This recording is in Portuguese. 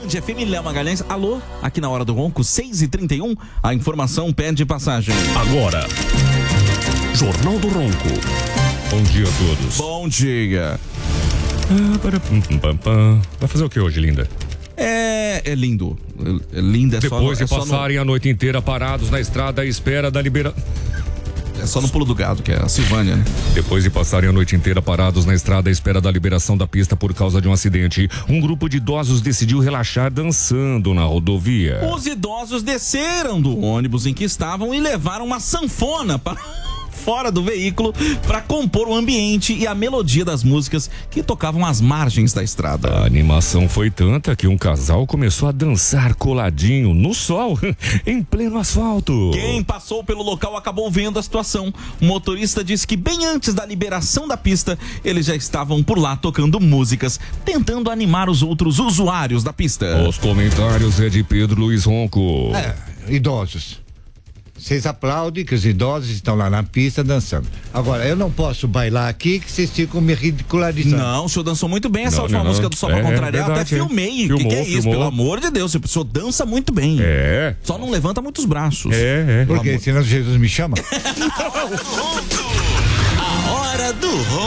Band FM, Léo Magalhães. Alô, aqui na Hora do Ronco, 6h31, a informação pede passagem. Agora, Jornal do Ronco. Bom dia a todos. Bom dia. Vai fazer o que hoje, linda? É lindo. É lindo, Depois de passarem a noite inteira parados na estrada à espera da liberação. É só no pulo do gado, que é a Silvânia, né? Depois de passarem a noite inteira parados na estrada à espera da liberação da pista por causa de um acidente, um grupo de idosos decidiu relaxar dançando na rodovia. Os idosos desceram do ônibus em que estavam e levaram uma sanfona para fora do veículo para compor o ambiente e a melodia das músicas que tocavam às margens da estrada. A animação foi tanta que um casal começou a dançar coladinho no sol, em pleno asfalto. Quem passou pelo local acabou vendo a situação. O motorista disse que bem antes da liberação da pista, eles já estavam por lá tocando músicas, tentando animar os outros usuários da pista. Os comentários é de Pedro Luiz Ronco. Idosos. Vocês aplaudem que os idosos estão lá na pista dançando. Agora, eu não posso bailar aqui que vocês ficam me ridicularizando. Não, o senhor dançou muito bem essa última música do Só Pra Contrariar. Verdade, até filmei. O que é isso? Filmou. Pelo amor de Deus, o senhor dança muito bem. Só não levanta muitos braços. Porque senão Jesus me chama. A Hora do Ronco.